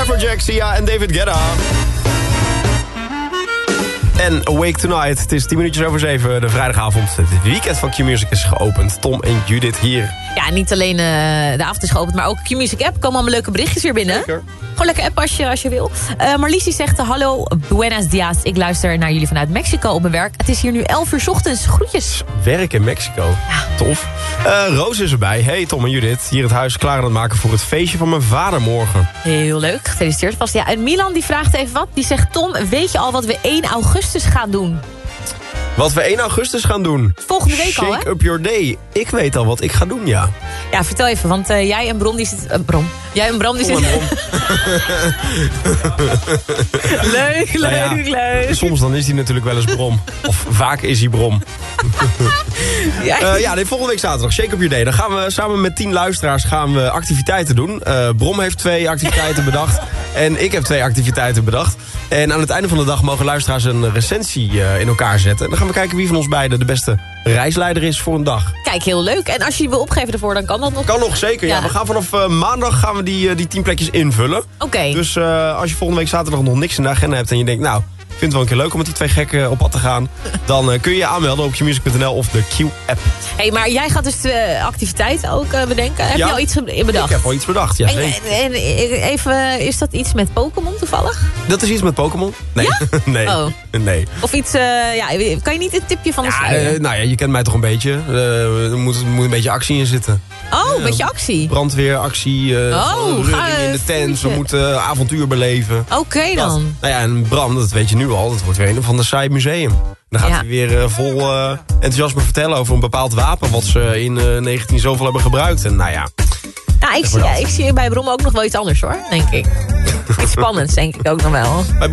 Afrojack, Sia en David Guetta. En Awake Tonight. Het is 10 minuutjes over 7, de vrijdagavond. Het weekend van Q-Music is geopend. Tom en Judith hier. Ja, niet alleen de avond is geopend, maar ook Q-Music app. Komen allemaal leuke berichtjes weer binnen. Zeker. Gewoon lekker app als je wil. Marlies die zegt, hallo, buenos dias. Ik luister naar jullie vanuit Mexico op mijn werk. Het is hier nu 11 uur 's ochtends. Groetjes. Werk in Mexico. Ja. Tof. Roos is erbij. Hey Tom en Judith. Hier het huis klaar aan het maken voor het feestje van mijn vader morgen. Heel leuk. Gefeliciteerd vast. Ja, en Milan die vraagt even wat. Die zegt, Tom, weet je al wat we 1 augustus gaan doen? Wat we 1 augustus gaan doen. Volgende week al, hè? Shake up your day. Ik weet al wat ik ga doen, ja. Ja, vertel even, want jij en Bram die zitten... Jij en Bram die zitten... Leuk. Soms dan is hij natuurlijk wel eens Brom. Of vaak is hij Brom. Volgende week zaterdag, Shake Up Your Day. Dan gaan we samen met 10 luisteraars activiteiten doen. Brom heeft 2 activiteiten bedacht. En ik heb 2 activiteiten bedacht. En aan het einde van de dag mogen luisteraars een recensie in elkaar zetten. En dan gaan we kijken wie van ons beiden de beste reisleider is voor een dag. Kijk, heel leuk. En als je je wil opgeven ervoor, dan kan dat nog? Kan nog, zeker. Ja. We gaan vanaf maandag gaan we die 10 plekjes invullen. Oké. Dus als je volgende week zaterdag nog niks in de agenda hebt en je denkt, nou, ik vind het wel een keer leuk om met die 2 gekken op pad te gaan, dan kun je je aanmelden op qmusic.nl of de Q-app. Hey, maar jij gaat dus de activiteiten ook bedenken. Heb je al iets bedacht? Ik heb al iets bedadt, ja. En even, is dat iets met Pokémon toevallig? Dat is iets met Pokémon? Nee. Ja? Nee. Oh. Nee. Of iets, kan je niet een tipje van de sluier? Nou ja, je kent mij toch een beetje. Er moet een beetje actie in zitten. Oh, een beetje actie. Brandweeractie, reuring in de tent. We moeten avontuur beleven. Oké dan. Nou ja, en Bram, dat weet je nu al, dat wordt weer een van de saai museum. Dan gaat hij weer vol enthousiasme vertellen over een bepaald wapen wat ze in 19 zoveel hebben gebruikt. En nou ja. Nou, ik zie bij Brom ook nog wel iets anders hoor, denk ik. Iets spannends denk ik ook nog wel.